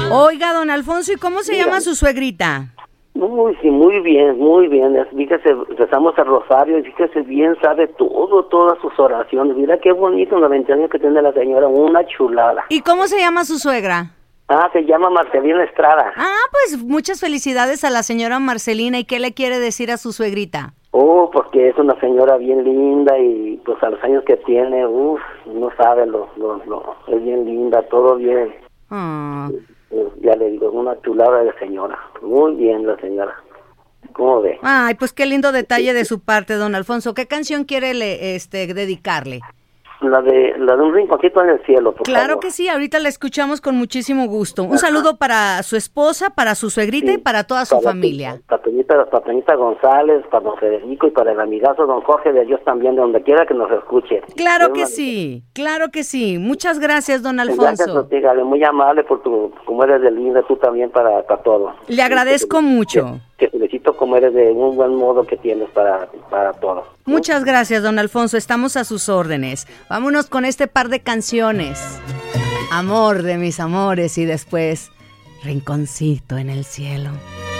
Oiga, don Alfonso, ¿y cómo se llama su suegrita? Uy, sí, muy bien, muy bien. Fíjese, rezamos el rosario y fíjese bien, sabe todo, todas sus oraciones. Mira qué bonito la 20 años que tiene la señora, una chulada. ¿Y cómo se llama su suegra? Se llama Marcelina Estrada. Pues muchas felicidades a la señora Marcelina. ¿Y qué le quiere decir a su suegrita? Porque es una señora bien linda y pues a los años que tiene, no sabe es bien linda, todo bien. Ya le digo, una chulada de señora. Muy bien la señora. ¿Cómo ve? Ay, pues qué lindo detalle de su parte, don Alfonso. ¿Qué canción quiere dedicarle? La de un rinconcito en el cielo, por Claro favor. que sí, ahorita la escuchamos con muchísimo gusto. Un saludo para su esposa, para su suegrita y para toda su familia. Para Toñita González, para don Federico y para el amigazo don Jorge de Dios también, de donde quiera que nos escuche. Claro que sí, claro que sí. Muchas gracias, don Alfonso. Gracias, muy amable por como eres de linda, tú también para todo. Le agradezco mucho. Te felicito como eres de un buen modo que tienes para todo. Muchas gracias, don Alfonso, estamos a sus órdenes. Vámonos con este par de canciones. Amor de mis amores y después Rinconcito en el cielo.